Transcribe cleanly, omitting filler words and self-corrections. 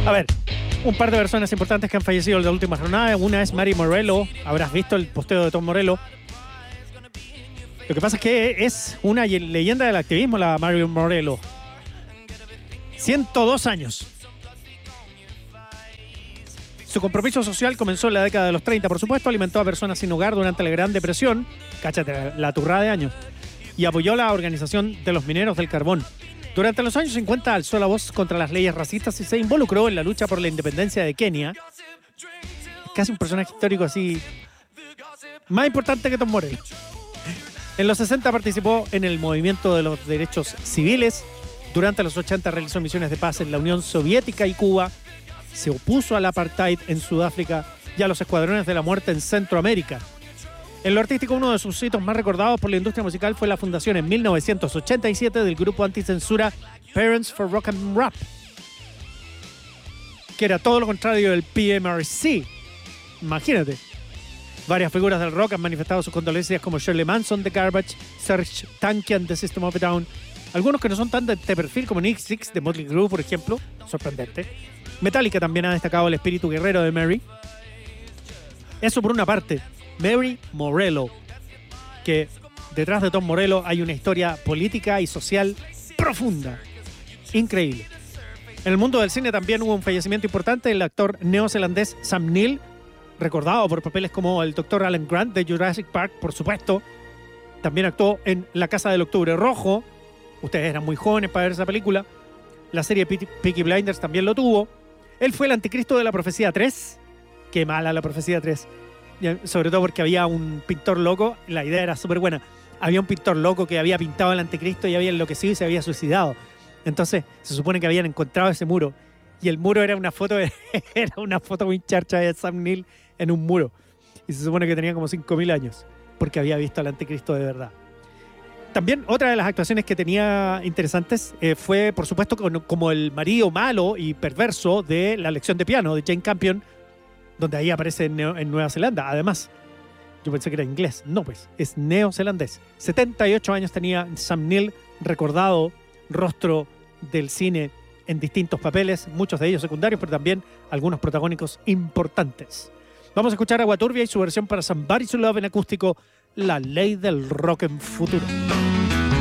A ver, un par de personas importantes que han fallecido en la última jornada. Una es Mary Morello. Habrás visto el posteo de Tom Morello. Lo que pasa es que es una leyenda del activismo, la Mary Morello. 102 años. Su compromiso social comenzó en la década de los 30, por supuesto. Alimentó a personas sin hogar durante la Gran Depresión. Cáchate la turrada de años. Y apoyó la organización de los mineros del carbón. Durante los años 50 alzó la voz contra las leyes racistas y se involucró en la lucha por la independencia de Kenia. Casi un personaje histórico así, más importante que Tom Morello. En los 60 participó en el movimiento de los derechos civiles. Durante los 80 realizó misiones de paz en la Unión Soviética y Cuba. Se opuso al apartheid en Sudáfrica y a los escuadrones de la muerte en Centroamérica. En lo artístico, uno de sus hitos más recordados por la industria musical fue la fundación en 1987 del grupo anticensura Parents for Rock and Rap, que era todo lo contrario del PMRC. Imagínate. Varias figuras del rock han manifestado sus condolencias, como Shirley Manson de Garbage, Serj Tankian de System of a Down, algunos que no son tan de perfil como Nick Six de Motley Crue, por ejemplo. Sorprendente. Metallica también ha destacado el espíritu guerrero de Mary. Eso por una parte. Mary Morello, que detrás de Tom Morello hay una historia política y social profunda. Increíble. En el mundo del cine también hubo un fallecimiento importante. El actor neozelandés Sam Neill, recordado por papeles como el Dr. Alan Grant de Jurassic Park, por supuesto. También actuó en La Casa del Octubre Rojo. Ustedes eran muy jóvenes para ver esa película. La serie Peaky Blinders también lo tuvo. Él fue el anticristo de la Profecía 3. Qué mala la Profecía 3. Sobre todo porque había un pintor loco. La idea era súper buena. Había un pintor loco que había pintado al anticristo y había enloquecido y se había suicidado. Entonces se supone que habían encontrado ese muro. Y el muro era una foto muy charcha de Sam Neill en un muro. Y se supone que tenía como 5.000 años. Porque había visto al anticristo de verdad. También otra de las actuaciones que tenía interesantes fue, por supuesto, como el marido malo y perverso de La Lección de Piano de Jane Campion, donde ahí aparece en Nueva Zelanda. Además, yo pensé que era inglés. No, pues, es neozelandés. 78 años tenía Sam Neill, recordado rostro del cine en distintos papeles, muchos de ellos secundarios, pero también algunos protagónicos importantes. Vamos a escuchar a Agua Turbia y su versión para Somebody to Love en acústico, La Ley del Rock en Futuro.